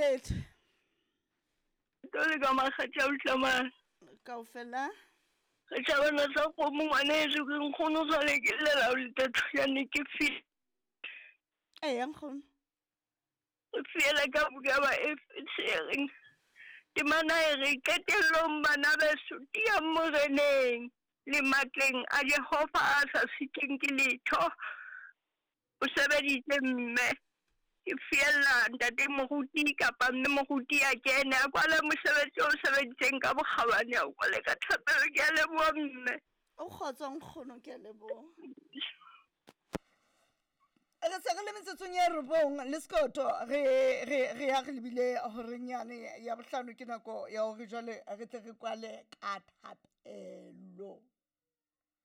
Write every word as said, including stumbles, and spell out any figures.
letho tole ka makgatha o tlamana kaofela re thabana sa go mo ngwaneso ke nkgono sa le ke lela o le tathoyane ke fi e yang khon o fiela ka buka ba e fitsering di mana re ketelong bana ba sutia moreneng le matleng a Jehova a sa siting ke letho o sebeditse mme ke fiela ntate moruti kapa mme moruti a kene a kwala mosebetsi o sebeditseng ka bokgabane o kwale ka thapelo ke a leboha mme o kgotsa nkgono ke a leboha re se re le metsotsong ya robong le sekoto re re re ya re lebile hore nyane ya bohlano ke nako ya hore jwale re tle re kwale ka thapelo